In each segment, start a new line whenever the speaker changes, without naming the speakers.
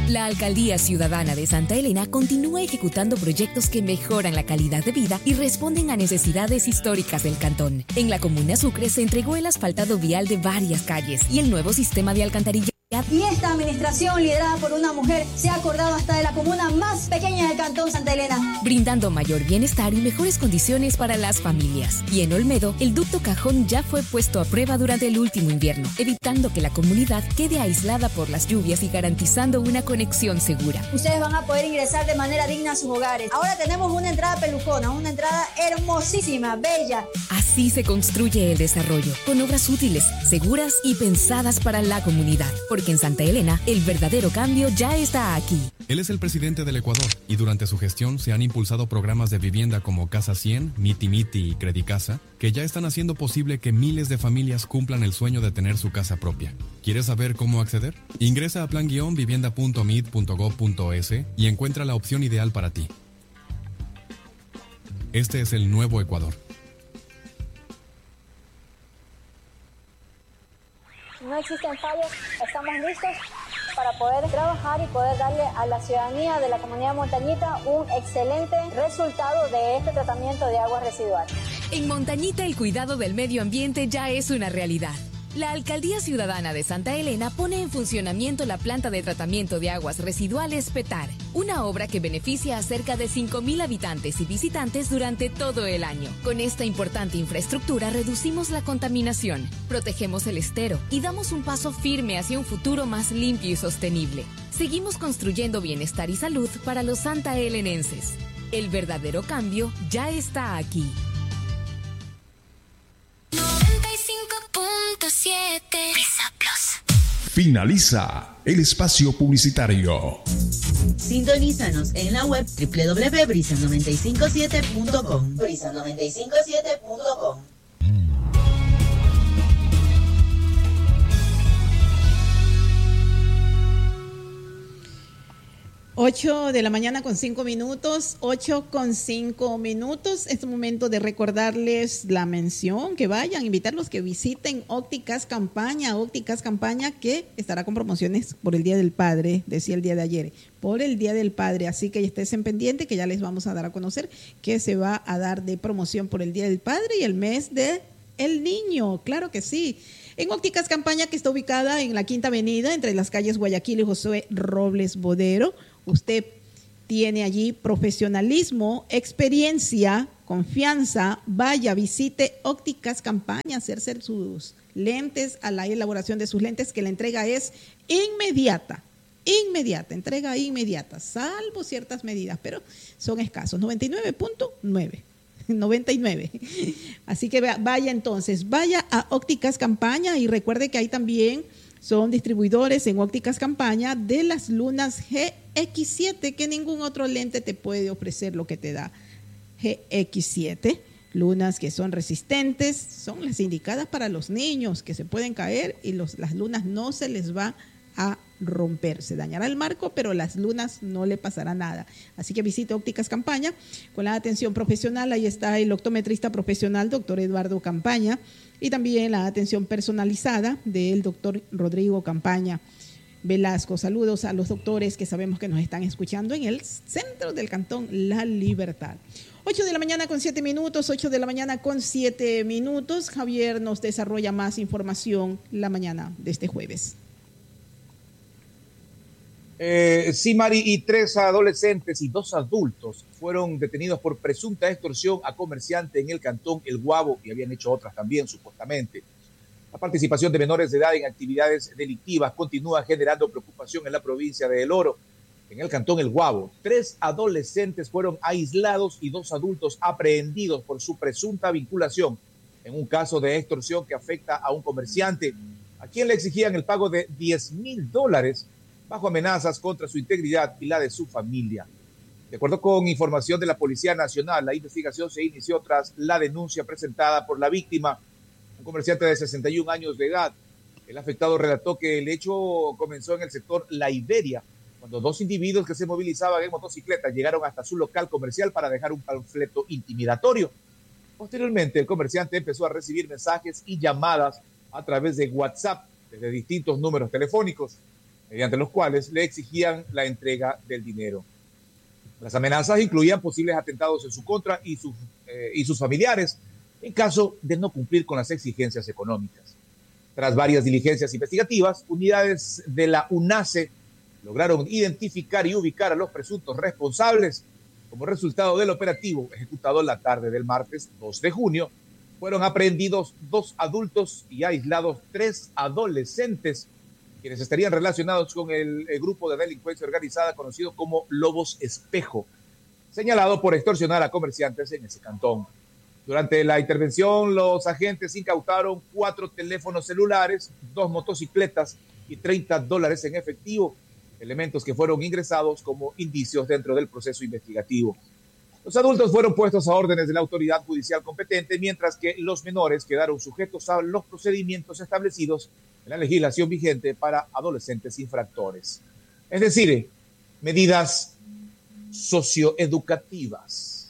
La Alcaldía Ciudadana de Santa Elena continúa ejecutando proyectos que mejoran la calidad de vida y responden a necesidades históricas del cantón. En la comuna Sucre se entregó el asfaltado vial de varias calles y el nuevo sistema de alcantarillado.
Y esta administración, liderada por una mujer, se ha acordado hasta de la comuna más pequeña del cantón Santa Elena,
brindando mayor bienestar y mejores condiciones para las familias. Y en Olmedo, el ducto Cajón ya fue puesto a prueba durante el último invierno, evitando que la comunidad quede aislada por las lluvias y garantizando una conexión segura.
Ustedes van a poder ingresar de manera digna a sus hogares. Ahora tenemos una entrada pelucona, una entrada hermosísima, bella.
Así se construye el desarrollo, con obras útiles, seguras y pensadas para la comunidad. Porque en Santa Elena, el verdadero cambio ya está aquí.
Él es el presidente del Ecuador y durante su gestión se han impulsado programas de vivienda como Casa 100, Miti Miti y Credicasa, que ya están haciendo posible que miles de familias cumplan el sueño de tener su casa propia. ¿Quieres saber cómo acceder? Ingresa a plan-vivienda.mid.gov.es y encuentra la opción ideal para ti. Este es el nuevo Ecuador.
No existen fallos, estamos listos para poder trabajar y poder darle a la ciudadanía de la comunidad Montañita un excelente resultado de este tratamiento de aguas residuales.
En Montañita el cuidado del medio ambiente ya es una realidad. La Alcaldía Ciudadana de Santa Elena pone en funcionamiento la planta de tratamiento de aguas residuales PETAR, una obra que beneficia a cerca de 5,000 habitantes y visitantes durante todo el año. Con esta importante infraestructura reducimos la contaminación, protegemos el estero y damos un paso firme hacia un futuro más limpio y sostenible. Seguimos construyendo bienestar y salud para los santaelenenses. El verdadero cambio ya está aquí.
95.7 Brisa Plus.
Finaliza el espacio publicitario.
Sintonízanos en la web www.brisa957.com. Brisa957.com.
8 de la mañana con 5 minutos, 8 con 5 minutos. Es momento de recordarles la mención, que vayan, invitarlos que visiten Ópticas Campaña que estará con promociones por el Día del Padre, decía el día de ayer, por el Día del Padre, así que estés en pendiente que ya les vamos a dar a conocer que se va a dar de promoción por el Día del Padre y el mes de el niño, claro que sí. En Ópticas Campaña, que está ubicada en la Quinta Avenida, entre las calles Guayaquil y Josué Robles Bodero. Usted tiene allí profesionalismo, experiencia, confianza. Vaya, visite Ópticas Campaña, hacerse sus lentes, a la elaboración de sus lentes, que la entrega es inmediata, entrega inmediata, salvo ciertas medidas, pero son escasos, 99.9. 99. Así que vaya entonces, vaya a Ópticas Campaña y recuerde que ahí también son distribuidores en Ópticas Campaña de las lunas GX7, que ningún otro lente te puede ofrecer lo que te da GX7. Lunas que son resistentes, son las indicadas para los niños que se pueden caer y las lunas no se les va a romper. Se dañará el marco, pero las lunas no le pasará nada. Así que visite Ópticas Campaña con la atención profesional. Ahí está el optometrista profesional, doctor Eduardo Campaña, y también la atención personalizada del doctor Rodrigo Campaña Velasco. Saludos a los doctores que sabemos que nos están escuchando en el centro del cantón La Libertad. 8 de la mañana con 7 minutos, 8 de la mañana con 7 minutos. Javier nos desarrolla más información la mañana de este jueves.
Sí, Mari, y 3 adolescentes y 2 adultos fueron detenidos por presunta extorsión a comerciantes en el cantón El Guabo, y habían hecho otras también, supuestamente. La participación de menores de edad en actividades delictivas continúa generando preocupación en la provincia de El Oro. En el cantón El Guabo, 3 adolescentes fueron aislados y 2 adultos aprehendidos por su presunta vinculación en un caso de extorsión que afecta a un comerciante, a quien le exigían el pago de $10,000 bajo amenazas contra su integridad y la de su familia. De acuerdo con información de la Policía Nacional, la investigación se inició tras la denuncia presentada por la víctima, un comerciante de 61 años de edad. El afectado relató que el hecho comenzó en el sector La Iberia, cuando 2 individuos que se movilizaban en motocicleta llegaron hasta su local comercial para dejar un panfleto intimidatorio. Posteriormente, el comerciante empezó a recibir mensajes y llamadas a través de WhatsApp desde distintos números telefónicos. mediante los cuales le exigían la entrega del dinero. Las amenazas incluían posibles atentados en su contra y sus familiares en caso de no cumplir con las exigencias económicas. Tras varias diligencias investigativas, unidades de la UNACE lograron identificar y ubicar a los presuntos responsables. Como resultado del operativo ejecutado la tarde del martes 2 de junio, fueron aprehendidos 2 adultos y aislados 3 adolescentes, quienes estarían relacionados con el grupo de delincuencia organizada conocido como Lobos Espejo, señalado por extorsionar a comerciantes en ese cantón. Durante la intervención, los agentes incautaron 4 teléfonos celulares, 2 motocicletas y $30 en efectivo, elementos que fueron ingresados como indicios dentro del proceso investigativo. Los adultos fueron puestos a órdenes de la autoridad judicial competente, mientras que los menores quedaron sujetos a los procedimientos establecidos en la legislación vigente para adolescentes infractores. Es decir, medidas socioeducativas.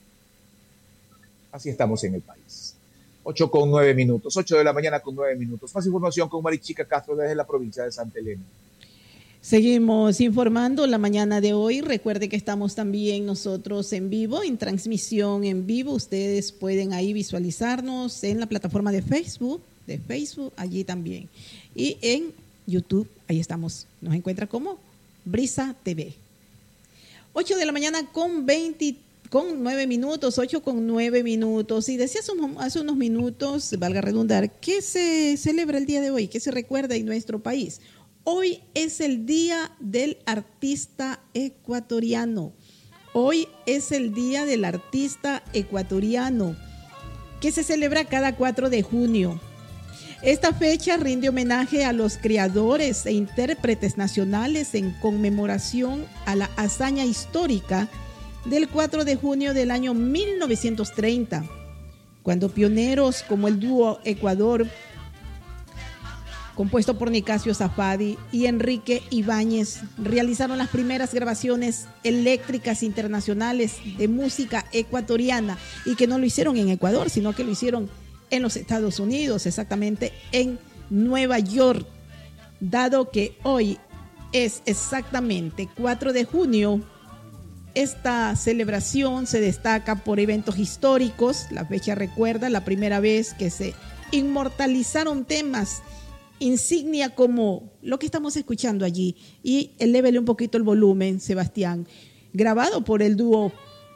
Así estamos en el país. 8:09, 8 de la mañana con 9 minutos. Más información con Marichica Castro desde la provincia de Santa Elena.
Seguimos informando la mañana de hoy. Recuerde que estamos también nosotros en vivo, en transmisión en vivo. Ustedes pueden ahí visualizarnos en la plataforma de Facebook, allí también. Y en YouTube, ahí estamos. Nos encuentra como Brisa TV. 8 de la mañana con 9 minutos, 8:09. Y decía hace unos minutos, valga redundar, ¿qué se celebra el día de hoy? ¿Qué se recuerda en nuestro país? Hoy es el Día del Artista Ecuatoriano. Hoy es el Día del Artista Ecuatoriano, que se celebra cada 4 de junio. Esta fecha rinde homenaje a los creadores e intérpretes nacionales en conmemoración a la hazaña histórica del 4 de junio del año 1930, cuando pioneros como el dúo Ecuador, compuesto por Nicasio Zafadi y Enrique Ibáñez, realizaron las primeras grabaciones eléctricas internacionales de música ecuatoriana, y que no lo hicieron en Ecuador, sino que lo hicieron en los Estados Unidos, exactamente en Nueva York. Dado que hoy es exactamente 4 de junio, esta celebración se destaca por eventos históricos. La fecha recuerda la primera vez que se inmortalizaron temas insignia como lo que estamos escuchando allí, y elévele un poquito el volumen, Sebastián, grabado por el dúo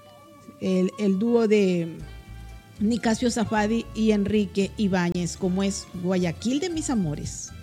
de Nicasio Zafadi y Enrique Ibáñez, como es Guayaquil de mis amores.